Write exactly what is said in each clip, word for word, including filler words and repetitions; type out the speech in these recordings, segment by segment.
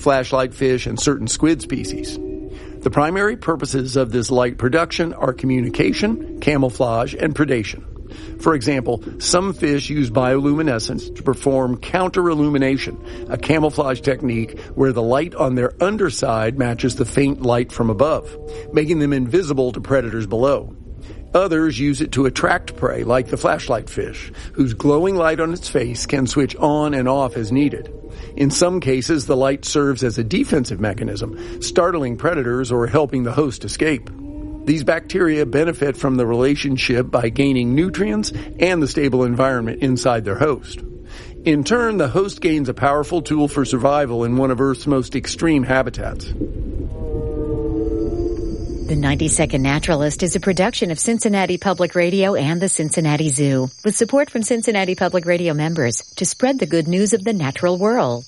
flashlight fish, and certain squid species. The primary purposes of this light production are communication, camouflage, and predation. For example, some fish use bioluminescence to perform counter-illumination, a camouflage technique where the light on their underside matches the faint light from above, making them invisible to predators below. Others use it to attract prey, like the flashlight fish, whose glowing light on its face can switch on and off as needed. In some cases, the light serves as a defensive mechanism, startling predators or helping the host escape. These bacteria benefit from the relationship by gaining nutrients and the stable environment inside their host. In turn, the host gains a powerful tool for survival in one of Earth's most extreme habitats. The ninety second Naturalist is a production of Cincinnati Public Radio and the Cincinnati Zoo, with support from Cincinnati Public Radio members to spread the good news of the natural world.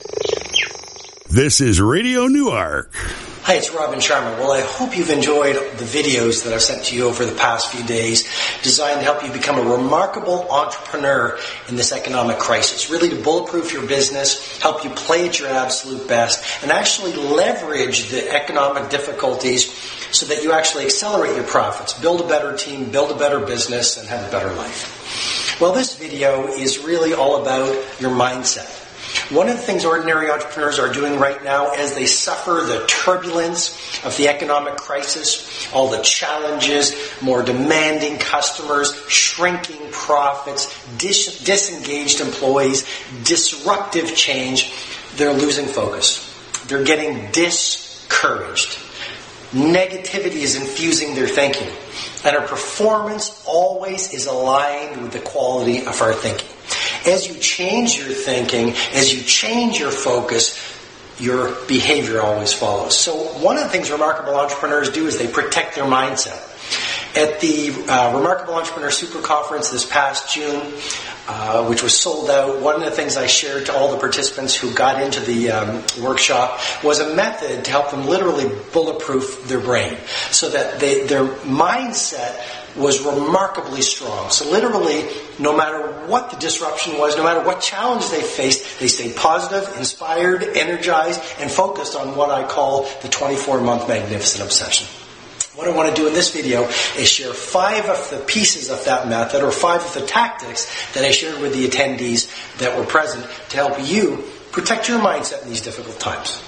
This is Radio Newark. Hi, it's Robin Sharma. Well, I hope you've enjoyed the videos that I've sent to you over the past few days, designed to help you become a remarkable entrepreneur in this economic crisis. Really to bulletproof your business, help you play at your absolute best, and actually leverage the economic difficulties so that you actually accelerate your profits, build a better team, build a better business, and have a better life. Well, this video is really all about your mindset. One of the things ordinary entrepreneurs are doing right now as they suffer the turbulence of the economic crisis, all the challenges, more demanding customers, shrinking profits, dis- disengaged employees, disruptive change, they're losing focus. They're getting discouraged. Negativity is infusing their thinking. And our performance always is aligned with the quality of our thinking. As you change your thinking, as you change your focus, your behavior always follows. So one of the things remarkable entrepreneurs do is they protect their mindset. At the uh, Remarkable Entrepreneur Super Conference this past June, uh, which was sold out, one of the things I shared to all the participants who got into the um, workshop was a method to help them literally bulletproof their brain so that they, their mindset was remarkably strong. So literally, no matter what the disruption was, no matter what challenge they faced, they stayed positive, inspired, energized, and focused on what I call the twenty-four month magnificent obsession. What I want to do in this video is share five of the pieces of that method, or five of the tactics that I shared with the attendees that were present to help you protect your mindset in these difficult times.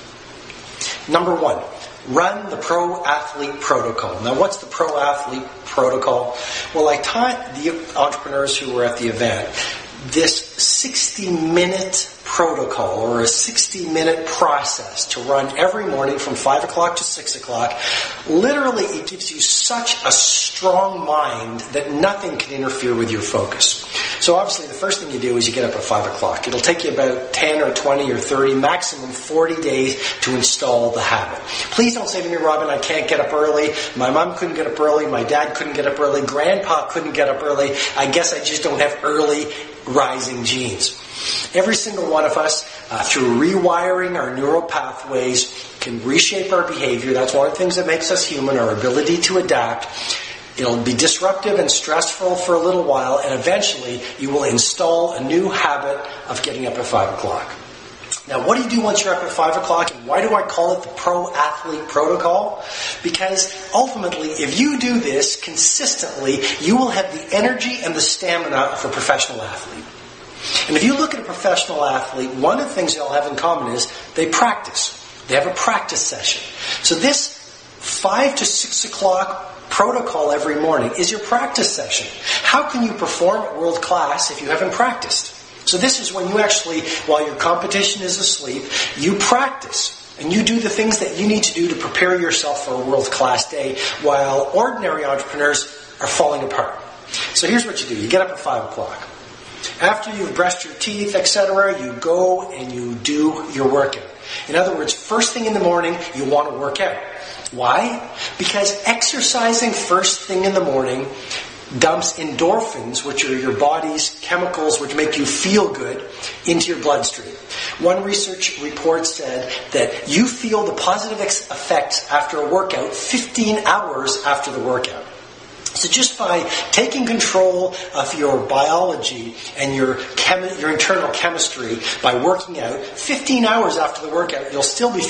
Number one, run the Pro Athlete Protocol. Now, what's the Pro Athlete Protocol? Well, I taught the entrepreneurs who were at the event this sixty minute protocol, or a sixty minute process to run every morning from five o'clock to six o'clock. Literally, it gives you such a strong mind that nothing can interfere with your focus. So obviously, the first thing you do is you get up at five o'clock. It'll take you about ten or twenty or thirty, maximum forty days to install the habit. Please don't say to me, Robin, I can't get up early. My mom couldn't get up early. My dad couldn't get up early. Grandpa couldn't get up early. I guess I just don't have early rising genes. Every single one of us, uh, through rewiring our neural pathways, can reshape our behavior. That's one of the things that makes us human, our ability to adapt. It'll be disruptive and stressful for a little while, and eventually you will install a new habit of getting up at five o'clock. Now, what do you do once you're up at five o'clock, and why do I call it the Pro Athlete Protocol? Because ultimately, if you do this consistently, you will have the energy and the stamina of a professional athlete. And if you look at a professional athlete, one of the things they all have in common is they practice. They have a practice session. So this five to six o'clock protocol every morning is your practice session. How can you perform at world class if you haven't practiced? So this is when you actually, while your competition is asleep, you practice. And you do the things that you need to do to prepare yourself for a world-class day, while ordinary entrepreneurs are falling apart. So here's what you do. You get up at five o'clock. After you've brushed your teeth, et cetera, you go and you do your workout. In other words, first thing in the morning, you want to work out. Why? Because exercising first thing in the morning dumps endorphins, which are your body's chemicals which make you feel good, into your bloodstream. One research report said that you feel the positive effects after a workout fifteen hours after the workout. So just by taking control of your biology and your chemi- your internal chemistry by working out, fifteen hours after the workout, you'll still be